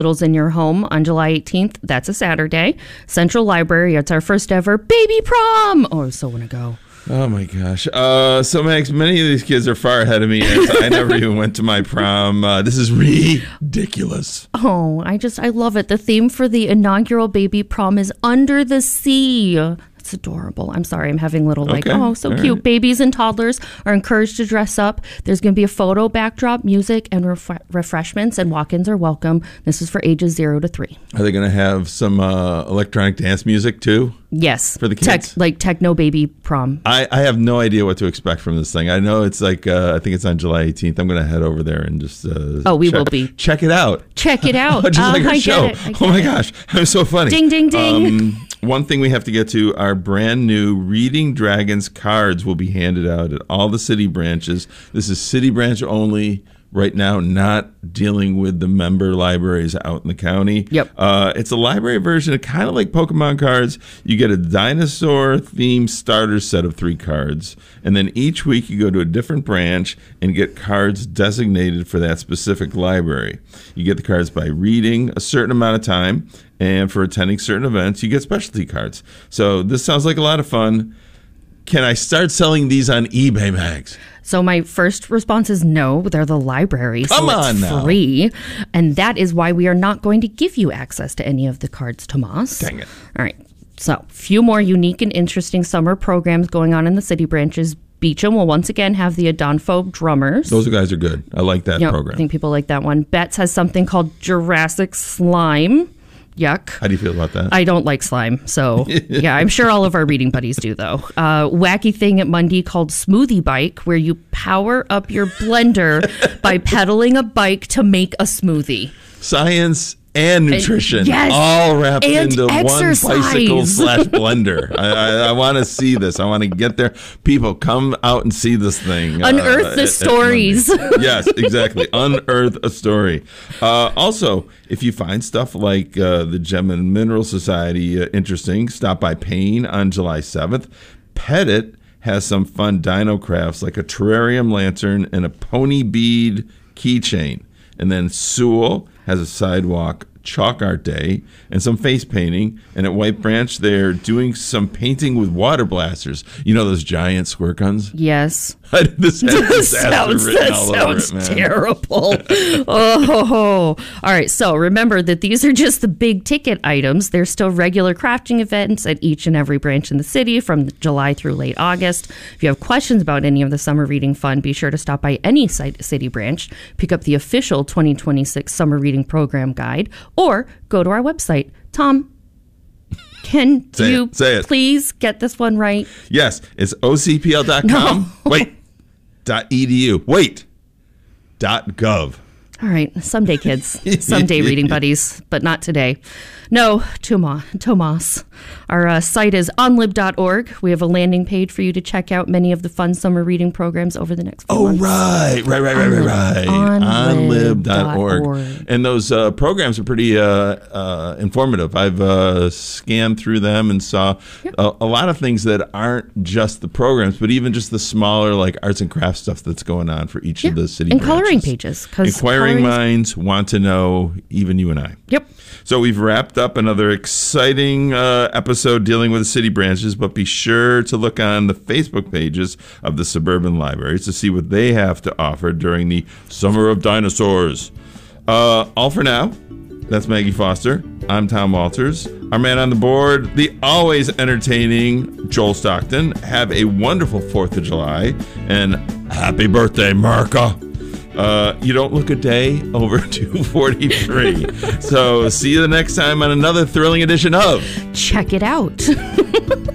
in your home on July 18th. That's a Saturday. Central Library, it's our first ever baby prom. Oh, I so want to go. Oh my gosh. So Max, many of these kids are far ahead of me, as I never even went to my prom. This is ridiculous. Oh, I love it. The theme for the inaugural baby prom is Under the Sea. It's adorable. I'm sorry. I'm having little so All cute. right. Babies and toddlers are encouraged to dress up. There's going to be a photo backdrop, music, and refreshments, and walk-ins are welcome. This is for ages 0 to 3. Are they going to have some electronic dance music too? Yes. For the kids? Like techno baby prom. I have no idea what to expect from this thing. I know it's like, I think it's on July 18th. I'm going to head over there and just will be. Check it out. Check it out. Just like our I show. Get it. Oh my gosh. It was so funny. Ding, ding, ding. One thing we have to get to, our brand new Reading Dragons cards will be handed out at all the city branches. This is city branch only right now, not dealing with the member libraries out in the county. Yep. It's a library version, kind of like Pokemon cards. You get a dinosaur-themed starter set of 3 cards, and then each week you go to a different branch and get cards designated for that specific library. You get the cards by reading a certain amount of time, and for attending certain events, you get specialty cards. So this sounds like a lot of fun. Can I start selling these on eBay, Mags? So my first response is no, they're the library, so it's free. And that is why we are not going to give you access to any of the cards, Tomas. Dang it. All right. So few more unique and interesting summer programs going on in the city branches. Beecham will once again have the Adonphobe Drummers. Those guys are good. I like that program. I think people like that one. Betts has something called Jurassic Slime. Yuck. How do you feel about that? I don't like slime, so yeah, I'm sure all of our reading buddies do, though. Wacky thing at Mundy called Smoothie Bike, where you power up your blender by pedaling a bike to make a smoothie. Science and nutrition, yes, all wrapped and into exercise. one bicycle/blender. I want to see this. I want to get there. People, come out and see this thing. Unearth the stories. Yes, exactly. Unearth a story. Also, if you find stuff like the Gem and Mineral Society interesting, stop by Payne on July 7th. Pettit has some fun dino crafts like a terrarium lantern and a pony bead keychain. And then Sewell has a sidewalk chalk art day and some face painting. And at White Branch, they're doing some painting with water blasters. You know those giant squirt guns? Yes. This sounds terrible. Oh, all right. So remember that these are just the big ticket items. There's still regular crafting events at each and every branch in the city from July through late August. If you have questions about any of the summer reading fun, be sure to stop by any city branch, pick up the official 2026 summer reading program guide, or go to our website. Tom, can you please get this one right? Yes, it's ocpl.com. No. Wait. .edu. Wait. .gov. All right. Someday, kids. Someday, reading buddies, but not today. No, Tomas. Our site is onlib.org. We have a landing page for you to check out many of the fun summer reading programs over the next few months. Right. Onlib.org. And those programs are pretty informative. I've scanned through them and saw a lot of things that aren't just the programs, but even just the smaller like arts and crafts stuff that's going on for each of the city branches. And coloring pages. Inquiring minds want to know, even you and I. Yep. So we've wrapped up another exciting episode dealing with the city branches, but be sure to look on the Facebook pages of the suburban libraries to see what they have to offer during the Summer of Dinosaurs. All for now. That's Maggie Foster. I'm Tom Walters. Our man on the board, the always entertaining Joel Stockton. Have a wonderful 4th of July, and happy birthday, America. You don't look a day over 243. So see you the next time on another thrilling edition of Check It Out.